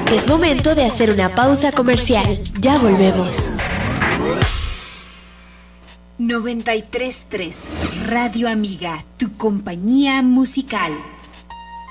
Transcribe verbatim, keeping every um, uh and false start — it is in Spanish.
Es momento de hacer una pausa comercial. Ya volvemos. noventa y tres punto tres Radio Amiga, tu compañía musical.